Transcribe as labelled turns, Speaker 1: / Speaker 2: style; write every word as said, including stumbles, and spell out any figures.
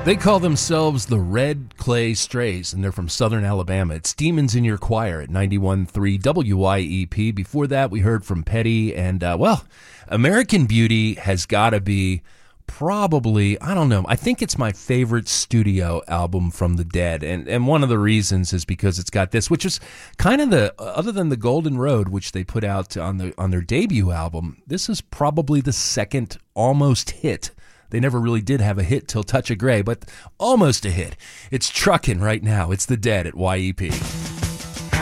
Speaker 1: They call themselves the Red Clay Strays, and they're from southern Alabama. It's Demons in Your Choir at ninety-one point three W Y E P. Before that, we heard from Petty, and, uh, well, American Beauty has got to be probably, I don't know, I think it's my favorite studio album from the Dead, and, and one of the reasons is because it's got this, which is kind of the, other than the Golden Road, which they put out on the on their debut album, this is probably the second almost hit. They never really did have a hit till Touch of Grey, but almost a hit. It's trucking right now. It's the Dead at Y E P.